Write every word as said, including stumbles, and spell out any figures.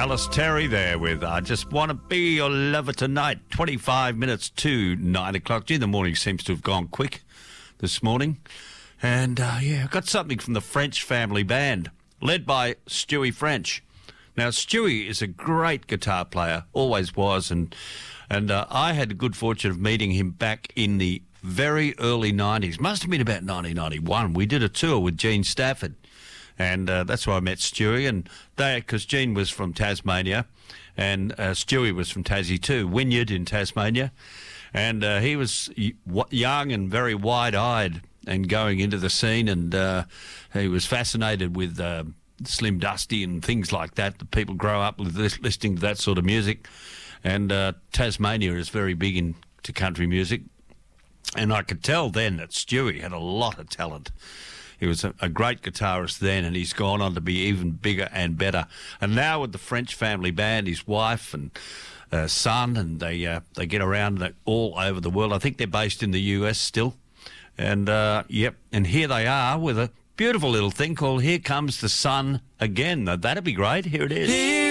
Alice Terry there with I Just Want to Be Your Lover Tonight. twenty-five minutes to nine o'clock. Gee, the morning seems to have gone quick this morning. And, uh, yeah, I got something from the French Family Band, led by Stewie French. Now, Stewie is a great guitar player, always was, and and uh, I had the good fortune of meeting him back in the very early nineties. Must have been about nineteen ninety-one. We did a tour with Gene Stafford. And uh, that's where I met Stewie, and they, because Gene was from Tasmania, and uh, Stewie was from Tassie too, Wynyard in Tasmania, and uh, he was young and very wide-eyed and going into the scene, and uh, he was fascinated with uh, Slim Dusty and things like that. The people grow up with this, listening to that sort of music, and uh, Tasmania is very big into country music, and I could tell then that Stewie had a lot of talent. He was a, a great guitarist then, and he's gone on to be even bigger and better. And now with the French Family Band, his wife and uh, son, and they uh, they get around all over the world. I think they're based in the U S still. And, uh, yep, and here they are with a beautiful little thing called Here Comes the Sun Again. Now, that'd be great. Here it is. Here